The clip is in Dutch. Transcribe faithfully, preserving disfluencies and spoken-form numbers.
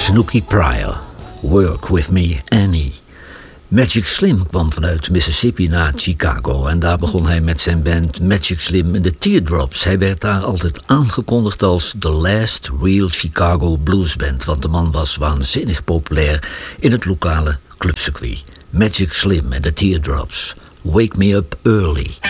Snooky Pryor, Work With Me Annie. Magic Slim kwam vanuit Mississippi naar Chicago en daar begon hij met zijn band Magic Slim and the Teardrops. Hij werd daar altijd aangekondigd als The Last Real Chicago Blues Band, want de man was waanzinnig populair in het lokale clubcircuit. Magic Slim and the Teardrops, Wake Me Up Early.